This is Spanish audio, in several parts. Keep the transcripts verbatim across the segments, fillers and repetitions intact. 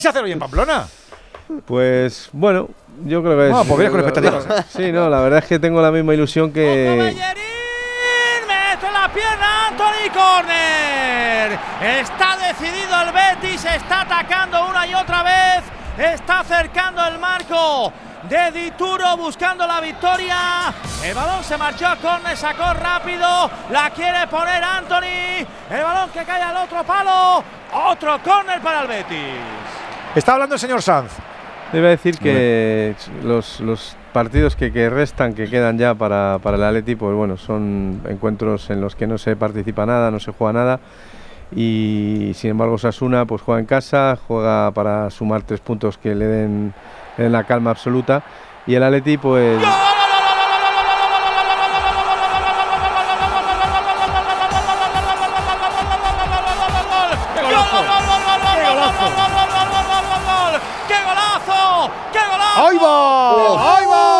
¿Qué hacer hoy en Pamplona? Pues bueno, yo creo que es... No, pues vienes con expectativas. Sí, no, la verdad es que tengo la misma ilusión que... Mete la pierna Anthony, córner. Está decidido el Betis, está atacando una y otra vez, está acercando el marco de Dituro buscando la victoria. El balón se marchó a córner, sacó rápido, la quiere poner Anthony. El balón que cae al otro palo, otro córner para el Betis. Está hablando el señor Sanz. Debe decir que los, los partidos que, que restan, que quedan ya para, para el Atleti, pues bueno, son encuentros en los que no se participa nada, no se juega nada. Y sin embargo Osasuna pues juega en casa, juega para sumar tres puntos que le den, le den la calma absoluta. Y el Atleti pues... ¡Gol! ¡Ahí va! ¡Ahí va!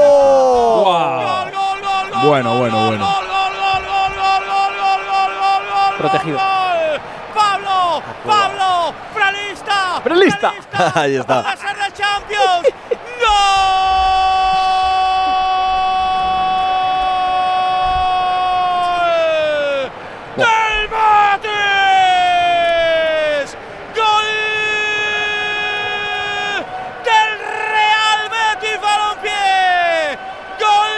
Wow. Bueno, bueno, bueno. Protegido. Pablo, Pablo, Pralista. Pralista. Ahí está. Va a ser de Champions. ¡Gol! ¡Del Betis! ¡Gol del Real Betis Balompié! ¡Gol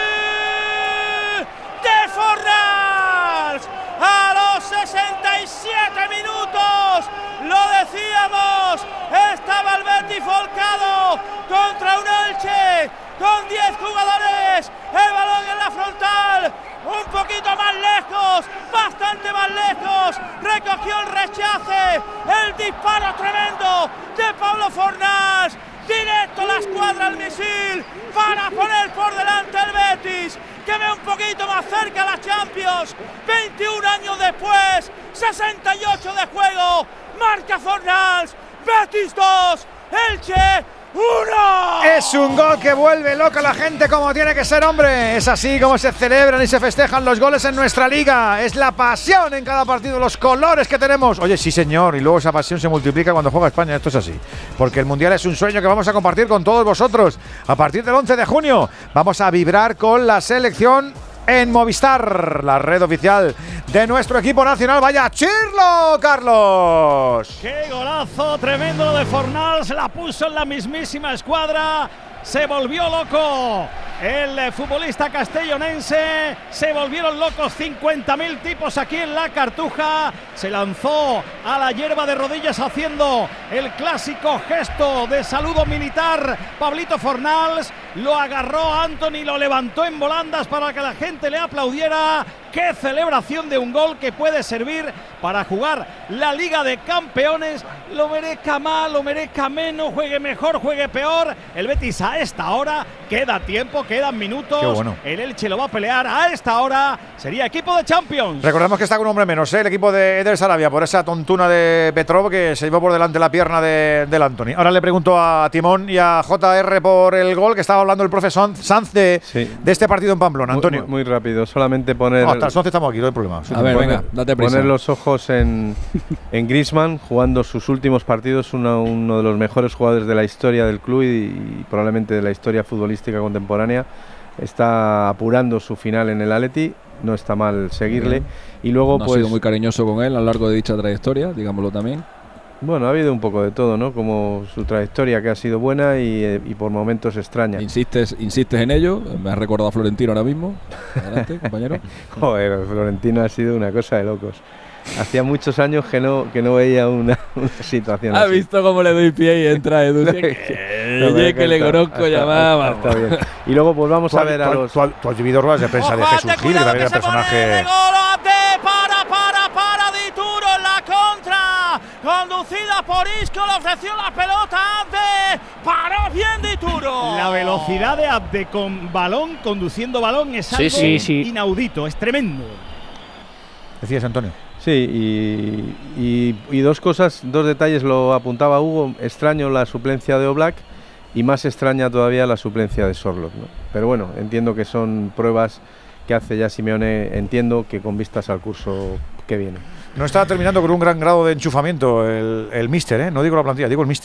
de Fornals! A los sesenta y siete minutos, lo decíamos, estaba el Betis volcado contra un Elche con diez jugadores, el balón en la frontal, un poquito más lejos, bastante más lejos, recogió el rechace, el disparo tremendo de Pablo Fornals, directo a la escuadra al misil para poner por delante el Betis, que ve un poquito más cerca la Champions. veintiún años después, sesenta y ocho de juego, marca Fornals, Betis dos, Elche uno. Es un gol que vuelve loca a la gente como tiene que ser, hombre. Es así como se celebran y se festejan los goles en nuestra liga. Es la pasión en cada partido, los colores que tenemos. Oye, sí señor, y luego esa pasión se multiplica cuando juega España. Esto es así, porque el Mundial es un sueño que vamos a compartir con todos vosotros. A partir del once de junio vamos a vibrar con la selección en Movistar, la red oficial de nuestro equipo nacional. ¡Vaya chirlo, Carlos! ¡Qué golazo! Tremendo lo de Fornals, la puso en la mismísima escuadra, se volvió loco el futbolista castellonense, se volvieron locos cincuenta mil tipos aquí en la Cartuja, se lanzó a la hierba de rodillas haciendo el clásico gesto de saludo militar. Pablito Fornals lo agarró a Anthony, lo levantó en volandas para que la gente le aplaudiera. ¡Qué celebración de un gol que puede servir para jugar la Liga de Campeones! Lo merezca más, lo merezca menos, juegue mejor, juegue peor. El Betis a esta hora, queda tiempo, quedan minutos. Qué bueno. El Elche lo va a pelear a esta hora. Sería equipo de Champions. Recordemos que está con un hombre menos, ¿eh? El equipo de Eder Sarabia, por esa tontuna de Petrov que se llevó por delante la pierna de, del Anthony. Ahora le pregunto a Timón y a J R por el gol que estaba hablando el profe Sanz de, sí. de este partido en Pamplona. Antonio. Muy, muy rápido, solamente poner... No, hasta las once estamos aquí, no hay problema. A ver, poner, venga, date prisa. Poner los ojos en, en Griezmann, jugando sus últimos partidos, uno, uno de los mejores jugadores de la historia del club y, y probablemente de la historia futbolística contemporánea. Está apurando su final en el Atleti, no está mal seguirle. Bien. Y luego no pues... ha sido muy cariñoso con él a lo largo de dicha trayectoria, digámoslo también. Bueno, ha habido un poco de todo, ¿no? Como su trayectoria que ha sido buena y, y por momentos extraña. Insistes, insistes en ello, me has recordado a Florentino ahora mismo. Adelante, compañero. Joder, Florentino ha sido una cosa de locos. Hacía muchos años que no, que no veía una, una situación ¿Has así. visto cómo le doy pie y entra Edu? No, que, no, que, que le está, conozco está, ya más. está, está bien. Y luego pues vamos a ver a los... Tú, tú has vivido ruedas de prensa de Jesús Gil, que también era personaje... Para, para, para Dituro en la contra, conducida por Isco, le ofreció la pelota a Abde, paró bien Dituro. La velocidad de Abde con balón, conduciendo balón, es algo sí, sí, sí. inaudito, es tremendo. Decías, Antonio. Sí, y, y, y dos cosas, dos detalles lo apuntaba Hugo. Extraño la suplencia de Oblak y más extraña todavía la suplencia de Sorloth, ¿no? Pero bueno, entiendo que son pruebas que hace ya Simeone, entiendo que con vistas al curso que viene. No estaba terminando con un gran grado de enchufamiento el, el míster, ¿eh? No digo la plantilla, digo el míster.